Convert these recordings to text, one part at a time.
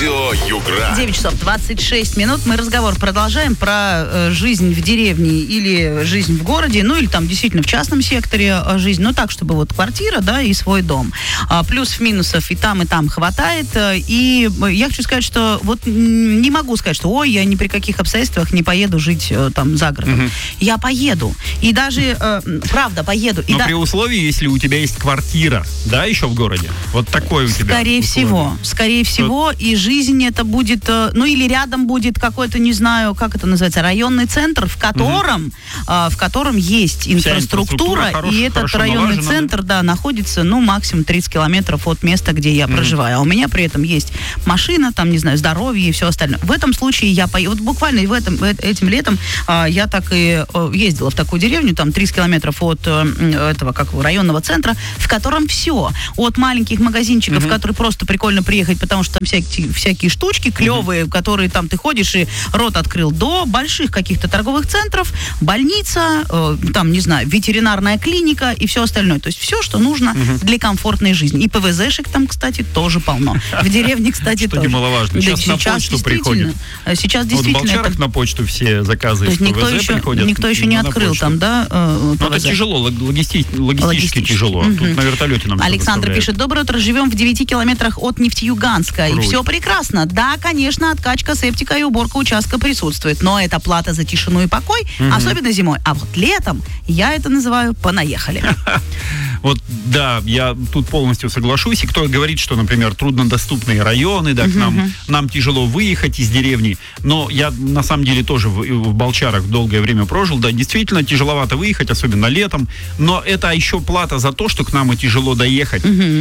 Радио Югра. 9 часов 26 минут. Мы разговор продолжаем про жизнь в деревне или жизнь в городе, ну или там действительно в частном секторе жизнь, но так, чтобы вот квартира, да, и свой дом. Плюсов-минусов и там хватает. И я хочу сказать, что вот не могу сказать, что ой, я ни при каких обстоятельствах не поеду жить там за городом. Я поеду. И даже, правда, поеду. Но при условии, если у тебя есть квартира, да, еще в городе? Вот такое у тебя Скорее всего, и жизнь это будет, ну или рядом будет какой-то, не знаю, как это называется, районный центр, в котором есть инфраструктура, и этот районный центр, да, находится, ну, максимум 30 километров от места, где я проживаю. А у меня при этом есть машина, там, не знаю, здоровье и все остальное. В этом случае я поеду, вот буквально этим летом я так и ездила в такую деревню, там, 30 километров от этого, районного центра, в котором все, от маленьких магазинчиков, которые просто прикольно приехать, потому что там всякие штучки клевые, которые там ты ходишь и рот открыл, до больших каких-то торговых центров, больница, там, не знаю, ветеринарная клиника и все остальное. То есть все, что нужно для комфортной жизни. И ПВЗшек там, кстати, тоже полно. В деревне, кстати, тоже. Что немаловажно. Сейчас на почту приходят. Сейчас действительно. Вот в Болчарах на почту все заказы из ПВЗ приходят. Никто еще не открыл там, да, ПВЗ. Но это тяжело, логистически тяжело. Тут на вертолете нам Александр пишет: доброе утро, живем в 9 километрах от Нефтеюганска. И все прекрасно. Да, конечно, откачка, септика и уборка участка присутствует. Но это плата за тишину и покой, особенно зимой. А вот летом я это называю «понаехали». Вот, да, я тут полностью соглашусь. И кто говорит, что, например, труднодоступные районы, да, к нам тяжело выехать из деревни. Но я, на самом деле, тоже в Болчарах долгое время прожил. Да, действительно тяжеловато выехать, особенно летом. Но это еще плата за то, что к нам и тяжело доехать.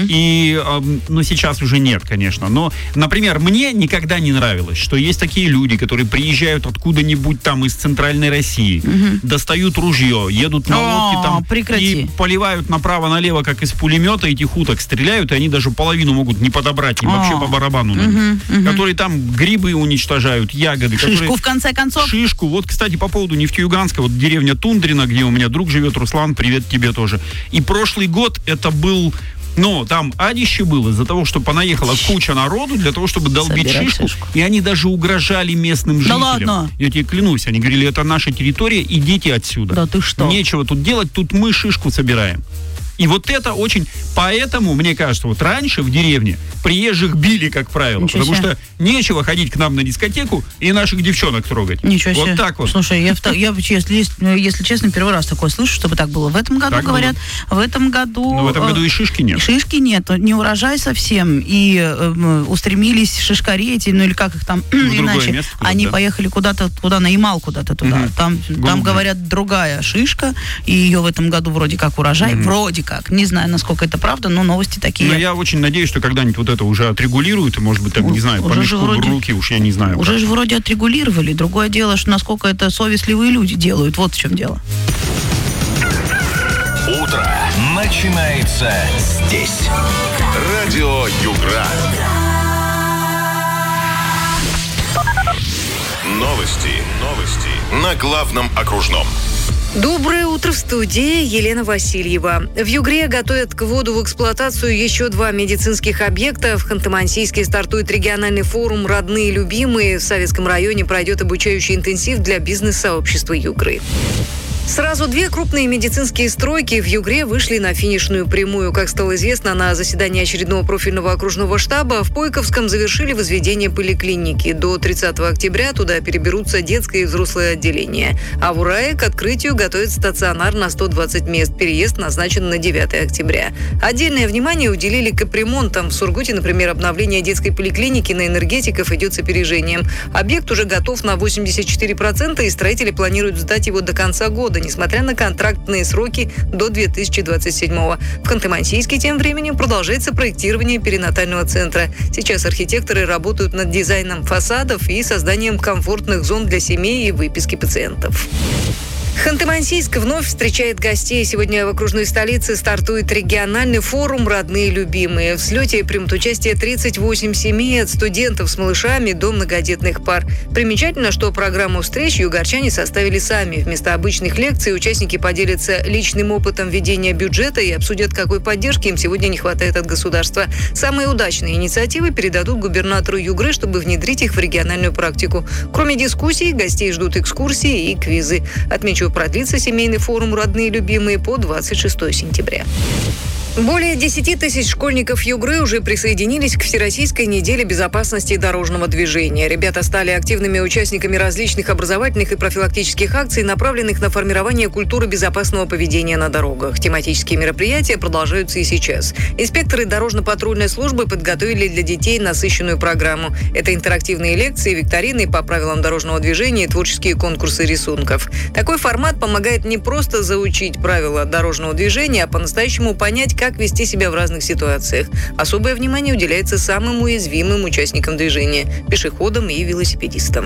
И, ну, сейчас уже нет, конечно. Но, например, мне никогда не нравилось, что есть такие люди, которые приезжают откуда-нибудь там из центральной России, достают ружье, едут на лодке там и поливают направо-налево, как из пулемета, этих уток стреляют, и они даже половину могут не подобрать, им вообще по барабану. Которые там грибы уничтожают, ягоды. Шишку, в конце концов. Шишку. Вот, кстати, по поводу Нефтеюганска, вот деревня Тундрина, где у меня друг живет, Руслан, привет тебе тоже. И прошлый год это был... Но там адище было из-за того, что понаехала куча народу для того, чтобы долбить шишку. И они даже угрожали местным жителям. Да ладно? Я тебе клянусь. Они говорили, это наша территория, идите отсюда. Да ты что? Нечего тут делать, тут мы шишку собираем. И вот это очень... Поэтому, мне кажется, вот раньше в деревне приезжих били, как правило. Потому что нечего ходить к нам на дискотеку и наших девчонок трогать. Ничего себе. Вот так вот. Слушай, я если честно, первый раз такое слышу, чтобы так было. В этом году, так говорят, в этом году... Но в этом году и шишки нет. Шишки нет, не урожай совсем. И устремились шишкари эти, ну или как их там, иначе. Место, они поехали куда-то туда, на Ямал куда-то туда. Там, говорят, другая шишка, и ее в этом году вроде как урожай. Вроде как. Не знаю, насколько это правда, но новости такие. Но я очень надеюсь, что когда-нибудь вот это уже отрегулируют, и, может быть, там, не знаю, по мешку в руки, уж я не знаю. Уже же вроде отрегулировали. Другое дело, что насколько это совестливые люди делают. Вот в чем дело. Утро начинается здесь. Радио Югра. Новости на главном окружном. Доброе утро, в студии Елена Васильева. В Югре готовят к вводу в эксплуатацию еще 2 медицинских объекта. В Ханты-Мансийске стартует региональный форум «Родные и любимые». В Советском районе пройдет обучающий интенсив для бизнес-сообщества Югры. Сразу 2 крупные медицинские стройки в Югре вышли на финишную прямую. Как стало известно, на заседании очередного профильного окружного штаба в Пойковском завершили возведение поликлиники. До 30 октября туда переберутся детское и взрослое отделение. А в Урае к открытию готовят стационар на 120 мест. Переезд назначен на 9 октября. Отдельное внимание уделили капремонтам. В Сургуте, например, обновление детской поликлиники на энергетиков идет с опережением. Объект уже готов на 84%, и строители планируют сдать его до конца года, несмотря на контрактные сроки до 2027-го. В Ханты-Мансийске тем временем продолжается проектирование перинатального центра. Сейчас архитекторы работают над дизайном фасадов и созданием комфортных зон для семей и выписки пациентов. Ханты-Мансийск вновь встречает гостей. Сегодня в окружной столице стартует региональный форум «Родные любимые». В слете примут участие 38 семей, от студентов с малышами до многодетных пар. Примечательно, что программу встреч югорчане составили сами. Вместо обычных лекций участники поделятся личным опытом ведения бюджета и обсудят, какой поддержки им сегодня не хватает от государства. Самые удачные инициативы передадут губернатору Югры, чтобы внедрить их в региональную практику. Кроме дискуссий, гостей ждут экскурсии и квизы. Отмечу, продлится семейный форум «Родные любимые» по 26 сентября. Более 10 тысяч школьников Югры уже присоединились к Всероссийской неделе безопасности дорожного движения. Ребята стали активными участниками различных образовательных и профилактических акций, направленных на формирование культуры безопасного поведения на дорогах. Тематические мероприятия продолжаются и сейчас. Инспекторы дорожно-патрульной службы подготовили для детей насыщенную программу. Это интерактивные лекции, викторины по правилам дорожного движения и творческие конкурсы рисунков. Такой формат помогает не просто заучить правила дорожного движения, а по-настоящему понять, как вести себя в разных ситуациях. Особое внимание уделяется самым уязвимым участникам движения – пешеходам и велосипедистам.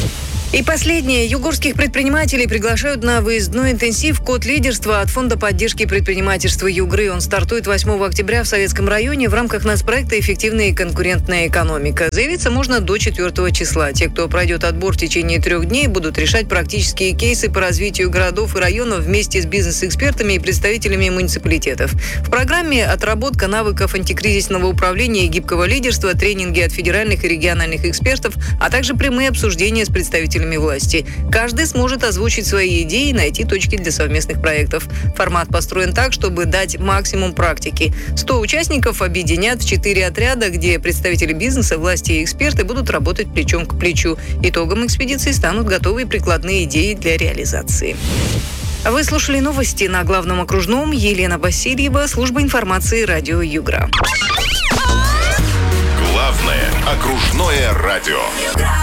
И последнее. Югорских предпринимателей приглашают на выездной интенсив «Код лидерства» от Фонда поддержки предпринимательства Югры. Он стартует 8 октября в Советском районе в рамках нацпроекта «Эффективная и конкурентная экономика». Заявиться можно до 4 числа. Те, кто пройдет отбор в течение 3 дней, будут решать практические кейсы по развитию городов и районов вместе с бизнес-экспертами и представителями муниципалитетов. В программе отработка навыков антикризисного управления и гибкого лидерства, тренинги от федеральных и региональных экспертов, а также прямые обсуждения с представителями власти. Каждый сможет озвучить свои идеи и найти точки для совместных проектов. Формат построен так, чтобы дать максимум практики. 100 участников объединят в 4 отряда, где представители бизнеса, власти и эксперты будут работать плечом к плечу. Итогом экспедиции станут готовые прикладные идеи для реализации. Вы слушали новости на Главном окружном. Елена Васильева, служба информации радио Югра. Главное окружное радио.